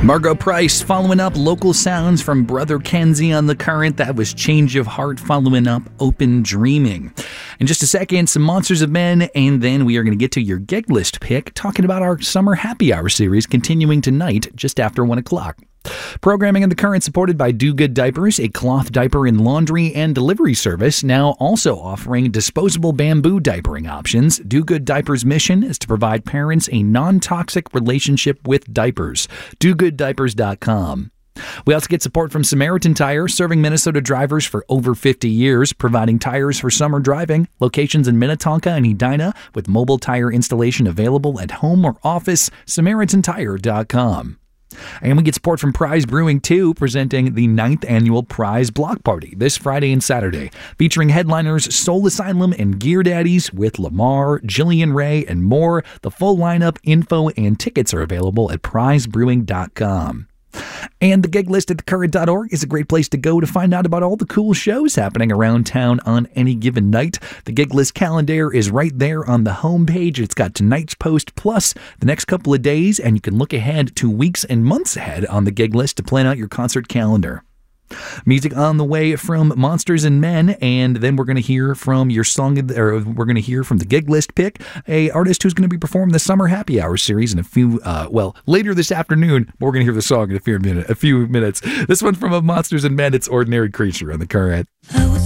Margo Price following up local sounds from Brother Kenzie on The Current. That was Change of Heart following up Open Dreaming. In just a second, some Monsters of Men, and then we are going to get to your gig list pick, talking about our Summer Happy Hour series continuing tonight just after 1 o'clock. Programming in The Current supported by Do Good Diapers, a cloth diaper and laundry and delivery service, now also offering disposable bamboo diapering options. Do Good Diapers' mission is to provide parents a non-toxic relationship with diapers. DoGoodDiapers.com. We also get support from Samaritan Tire, serving Minnesota drivers for over 50 years, providing tires for summer driving. Locations in Minnetonka and Edina, with mobile tire installation available at home or office. SamaritanTire.com. And we get support from Prize Brewing 2, presenting the 9th annual Prize Block Party this Friday and Saturday, featuring headliners Soul Asylum and Gear Daddies with Lamar, Jillian Ray, and more. The full lineup, info, and tickets are available at prizebrewing.com. And the gig list at thecurrent.org is a great place to go to find out about all the cool shows happening around town on any given night. The gig list calendar is right there on the homepage. It's got tonight's post plus the next couple of days, and you can look ahead to weeks and months ahead on the gig list to plan out your concert calendar. Music on the way from Monsters and Men, and then we're going to hear from your song, or we're going to hear from the gig list pick, a artist who's going to be performing the Summer Happy Hour series in a few, later this afternoon. We're going to hear the song in a few minutes. This one's from Monsters and Men. It's Ordinary Creature on The Current.